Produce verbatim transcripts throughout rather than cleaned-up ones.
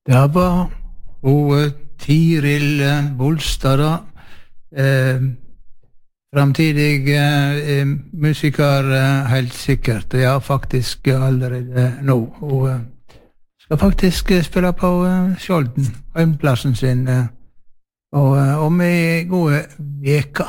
Det var hun Tiril Bolstad da, eh, fremtidig eh, musiker eh, helt sikkert, ja faktisk allerede nå. Hun eh, skal faktisk eh, spille på eh, Skjolden, hjemplassen sin, eh, og eh, om ei gode veka.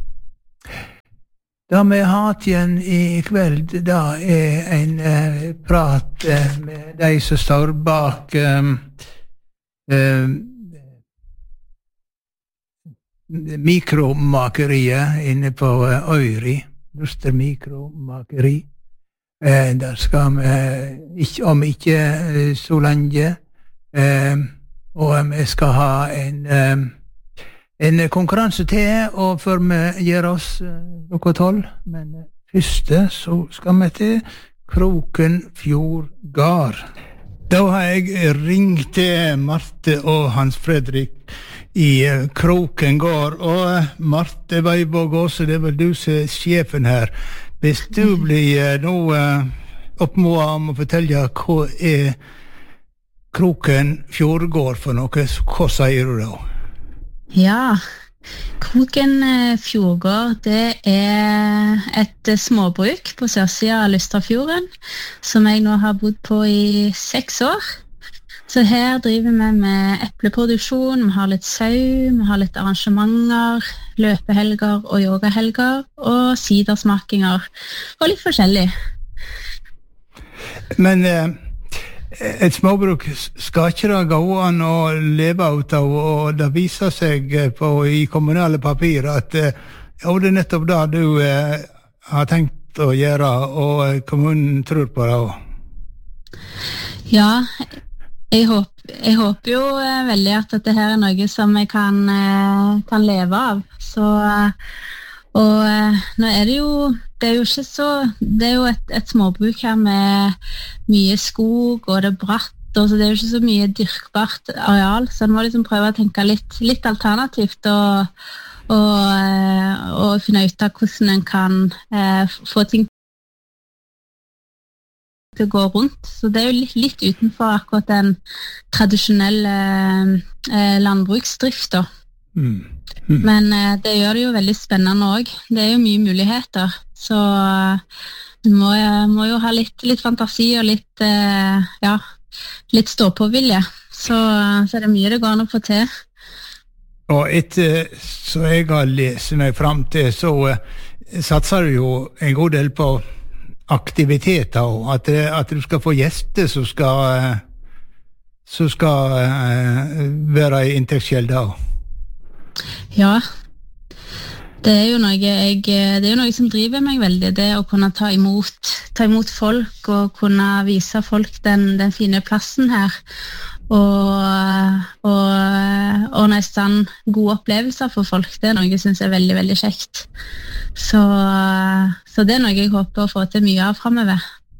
Det vi har hatt igjen i kveld, da er en eh, prat eh, med de som står bak eh, eh, mikromakeriet inne på eh, Øyri, Luster mikromakeri. Eh, der skal vi ikke, om ikke eh, så lenge, eh, og vi skal ha en eh, En konkurranse til, og før vi gjør oss klokka tolv, men første så skal vi til Krokenfjord gard. Da har jeg ringt til Marte og Hans Fredrik i Kroken gard, og Marte Weibåg også, det er vel du som er sjefen her. Hvis du blir nå oppmålet om å fortelle hva er Krokenfjord gard for noe, hva sier du da? Ja, Krokenfjord gard, det er et småbruk på sørsiden av Lusterfjorden, som jeg nå har bodd på i seks år. Så her driver vi med epleproduksjon, vi har litt sau, vi har litt arrangementer, løpehelger og yogahelger, og sidersmakinger, og litt forskjellig. Men eh, et småbruk skal ikke det gå an å leve ut av, og det viser seg på, i kommunale papir at ja, det er nettopp det du eh, har tenkt å gjøre, og kommunen tror på det også. Ja, jeg håper, jeg håper jo eh, veldig at dette her er noe som jeg kan, eh, kan leve av. Så, og eh, nå er det jo Det er jo ikke så, det er jo et, et småbruk her med mye skog, og det er bratt, og så det er jo ikke så mye dyrkbart areal, så en må liksom prøve å tenke litt, litt alternativt, og, og, og finne ut av hvordan en kan eh, få ting til å gå rundt. Så det er jo litt, litt utenfor akkurat den tradisjonelle eh, landbruksdriften. Mm. Mm. Men eh, det gjør det jo veldig spennende også. Det er jo mye muligheter. Så du må, må jo ha litt, litt fantasi og litt, eh, ja, litt stå-på-vilje. Så, så er det mye det går an å få til. Og etter så jeg har lest meg frem til, så uh, satser du jo en god del på aktiviteter, og at, at du skal få gjester som skal, uh, som skal uh, være i inntektskjeld da. Ja, det er jo noe jeg, det er jo noe som driver meg veldig, det å kunne ta imot, ta imot folk og kunne vise folk den, den fine plassen her, og, og, og nesten gode opplevelser for folk. Det er noe jeg synes er veldig, veldig kjekt. Så, så det er noe jeg håper å få til mye av fremover.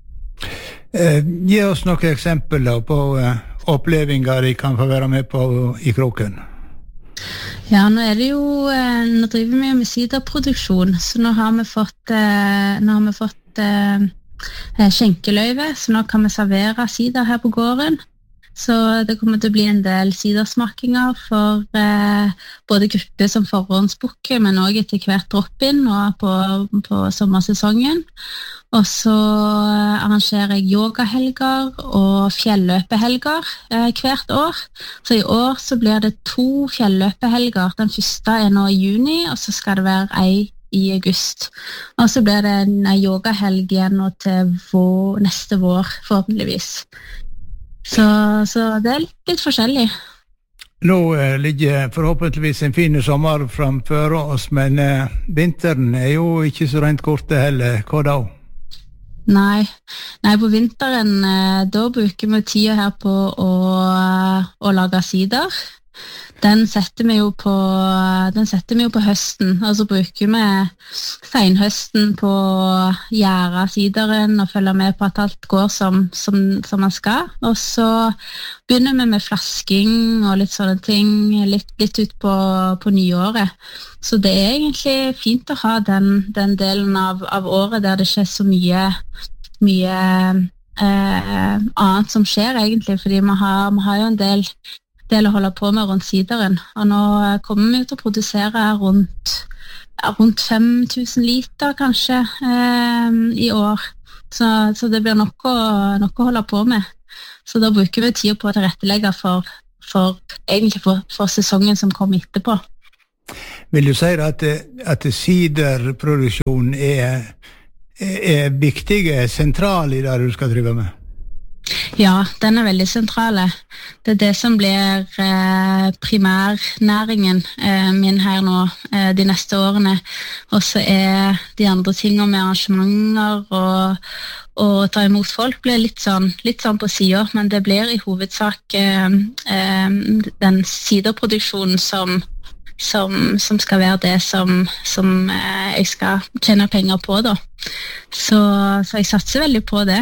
Eh, gi oss noen eksempler på uh, opplevelser de kan få være med på i Kroken. Ja, nå er det jo, nå driver vi med siderproduksjon, så nå har vi fått, nå har vi fått eh, skjenkeløyve, så nå kan vi servere sider her på gården. Så det kommer til å bli en del sidersmakinger for eh, både grupper som forhåndsbukker, men også etter hvert drop-in nå på, på sommersesongen. Og så arrangerer jeg yogahelger og fjelløpehelger eh, hvert år. Så i år så blir det to fjelløpehelger. Den første er nå i juni, og så skal det være ei i august. Og så blir det en yogahelg igjen nå til vår, neste vår, forhåpentligvis. Så, så det er litt, litt forskjellig. Nå eh, ligger forhåpentligvis en fin sommer framfor oss, men eh, vinteren er jo ikke så rent korte heller. Hva da? Nei, Nei på vinteren eh, da bruker vi tida her på å, å lage sider. Den setter vi jo på, den setter vi jo på høsten, og så bruker vi senhøsten på å gjære sideren og følge med på at alt går som, som, som man skal. Og så begynner vi med flasking og litt sånne ting, litt, litt ut på, på nyåret. Så det er egentlig fint å ha den, den delen av, av året der det ikke er så mye, mye eh, annet som skjer egentlig, fordi vi har, vi har jo en del, del å holde på med rundt sideren, og nå kommer vi til å produsere rundt, rundt fem tusen liter kanskje eh, i år, så, så det blir nok å, nok å holde på med. Så da bruker vi tid på å tilrettelegge for, for, egentlig for, for sesongen som kommer etterpå. Vil du si at, at siderproduksjon er, er viktig, er sentral i det du skal drive med? Ja, den er veldig sentral. Det er det som blir eh, primærnæringen eh, min her nå eh, de neste årene. Og så er de andre tingene med arrangementer og, og ta imot folk blir litt sånn, litt sånn på siden, men det blir i hovedsak eh, eh, den siderproduksjonen som Som, som skal være det som, som eh, jeg skal tjene penger på da. Så, så jeg satser veldig på det.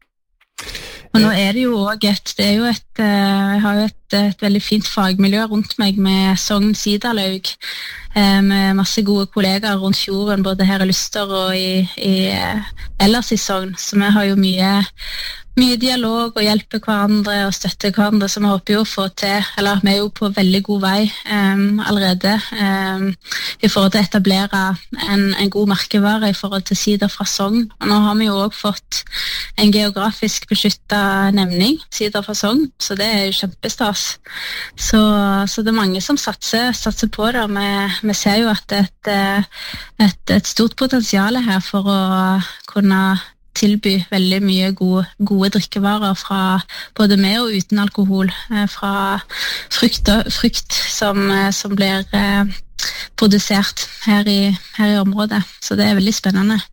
Og nå er det jo også et, det er jo et, jeg har jo et, et veldig fint fagmiljø rundt meg med Sogn Siderlaug, med masse gode kollegaer rundt fjorden, både her i Lyster og i, i, ellers i Sogn. Så vi har jo mye, mye dialog og hjelper hverandre og støtter hverandre, som jeg håper jo å få til, eller vi er jo på veldig god vei um, allerede um, i forhold til å etablere en, en god merkevare i forhold til sider fra Sogn. Og nå har vi jo også fått en geografisk beskyttet nemning, sider fra Sogn, så det er jo kjempestas. Så, så det er mange som satser, satser på det, vi, vi ser jo at det er et, et, et stort potensial her for å kunne tilby veldig mye gode, gode drikkevarer fra både med og uten alkohol, fra frukt, frukt som, som blir eh, produsert her i, her i området. Så det er veldig spennende.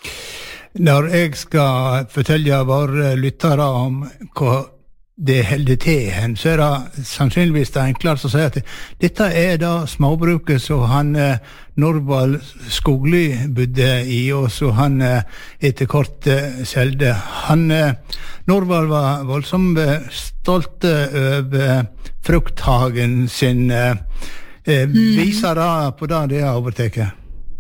Når jeg skal fortelle våre lyttere om hva det holder til hen, så er det sannsynligvis det enklere å si at dette er da småbruket som han eh, Norvald Skogly bodde i, og så han eh, etter kort eh, selde. Han, eh, Norvald var voldsomt stolt over frukthagen sin. Eh, mm. Viser det på det det har overtaket?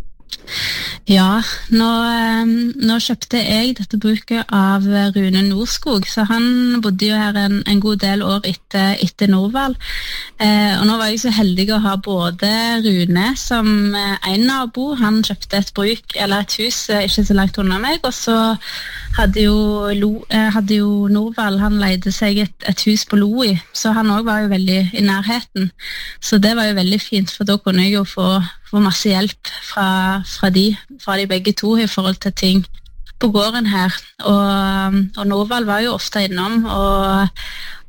Ja, nå, nå kjøpte jeg dette bruket av Rune Nordskog, så han bodde jo her en, en god del år etter, etter Norvald. Eh, og nå var jeg så heldig å ha både Rune som en nabo, han kjøpte et bruk, eller et hus ikke så langt unna meg, og så hadde jo, Lo, hadde jo Norvald, han leide seg et, et hus på Loi, så han også var jo veldig i nærheten. Så det var jo veldig fint, for da kunne jeg jo få få masse hjelp fra, fra, de, fra de begge to i forhold til ting på gården her. Og, og Norvald var jo ofte innom, og,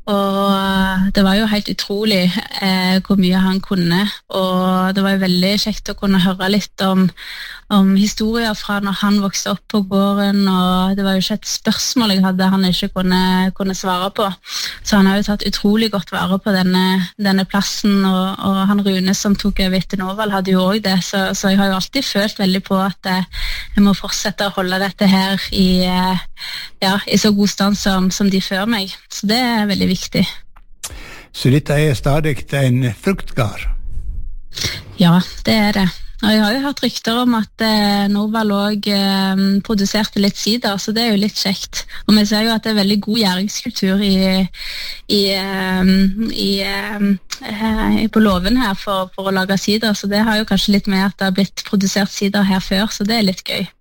og det var jo helt utrolig eh, hvor mye han kunne. Og det var jo veldig kjekt å kunne høre litt om, om historier fra når han vokste opp på gården, og det var jo ikke et spørsmål jeg hadde han ikke kunne, kunne svare på. Så han har jo tatt utrolig godt vare på denne, denne plassen, og, og han Rune som tok over etter Norvald hadde jo også det, så, så jeg har jo alltid følt veldig på at eh, jeg må fortsette å holde dette her i, eh, ja, i så god stand som, som de før meg. Så det er veldig viktig. Så dette er stadig en fruktgard? Ja, det er det. Og jeg har jo hørt rykter om at eh, Norvald også eh, produserte litt sider, så det er jo litt kjekt. Og vi ser jo at det er veldig god gjæringskultur i, i, eh, i, eh, på låven her for, for å lage sider, så det har jo kanskje litt med at det har blitt produsert sider her før, så det er litt gøy.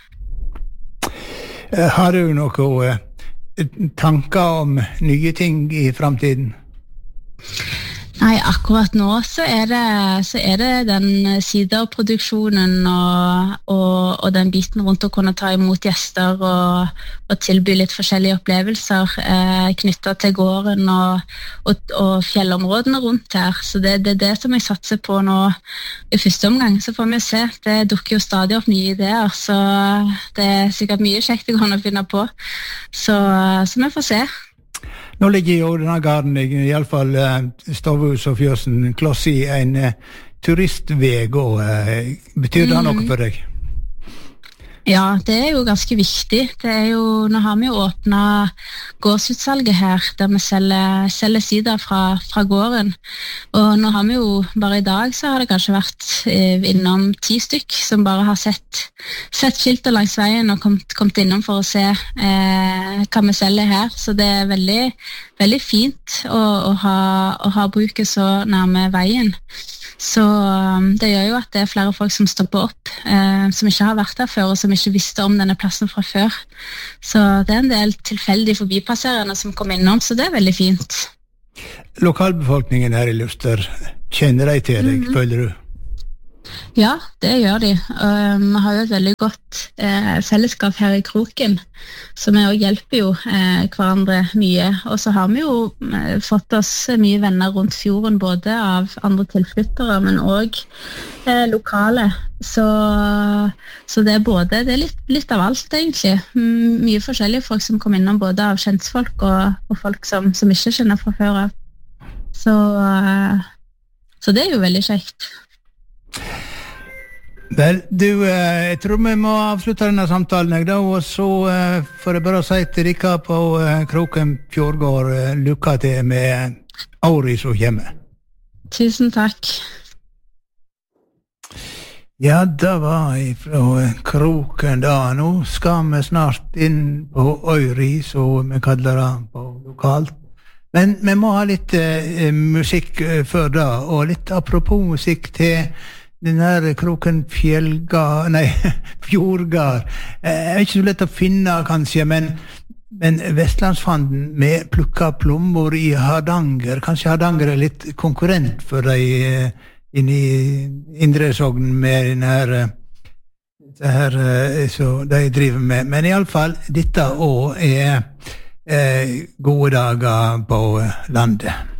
Har du noen eh, tanker om nye ting i fremtiden? Nei, akkurat nå så er det, så er det den siderproduksjonen og, og, og den biten rundt å kunne ta imot gjester og, og tilby litt forskjellige opplevelser eh, knyttet til gården og, og, og fjellområdene rundt her. Så det, det er det som jeg satser på nå i første omgang. Så får vi se, det dukker jo stadig opp nye ideer, så det er sikkert mye kjekt jeg kan finne på. Så, så vi får se. Nå ligger jo denne garden, i alle fall uh, Stavhus og Fjøsen, kloss i en uh, turistveg, og uh, betyr det mm. noe for deg? Ja, det er jo ganske viktig. Det er jo, nå har vi jo åpnet gårdsutsalget her, der vi selger, selger sider fra, fra gården. Og nå har vi jo, bare i dag så har det kanskje vært eh, innom ti stykk som bare har sett, sett skilter langs veien og kommet, kommet innom for å se eh, hva vi selger her. Så det er veldig, veldig fint å, å, ha, å ha bruket så nærme veien. Så det gjør jo at det er flere folk som stopper opp, eh, som ikke har vært der før, og som ikke visste om denne plassen fra før. Så det er en del tilfeldig forbipasserende som kommer innom, så det er veldig fint. Lokalbefolkningen her i Luster, kjenner de til deg, mm-hmm. føler du? Ja, det gjør de. Vi um, har jo et veldig godt eh, fellesskap her i Kroken, så vi også hjelper jo eh, hverandre mye. Og så har vi jo eh, fått oss mye venner rundt fjorden, både av andre tilflyttere, men også eh, lokale. Så, så det er både, det er litt, litt av alt egentlig. M- mye forskjellige folk som kommer innom, både av kjentfolk og, og folk som, som ikke kjenner fra før av. Så, eh, så det er jo veldig kjekt. Vel, du, jeg tror vi må avslutte denne samtalen, jeg da, og så får jeg bare si til dere på Kroken Fjordgård, lykke til med året som kommer. Tusen takk. Ja, det var fra Kroken da. Nå skal vi snart inn på Øyri, som vi kaller det på lokalt. Men vi må ha litt eh, musikk før da, og litt apropos musikk til den her Kroken Fjellgard, nei, Fjordgard. Jeg er ikke så lett å finne, kanskje, men, men Vestlandsfanden med plukka plommer i Hardanger. Kanskje Hardanger er litt konkurrent for deg inn i Indre Sogn med den her, det her så de driver med. Men i alle fall, dette også er eh, gode dager på landet.